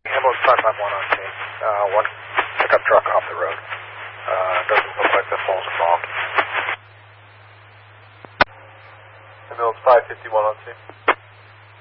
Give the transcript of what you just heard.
Ambulance 551 on scene. One pickup truck off the road. Doesn't look like the falls involved. Ambulance 551 on scene.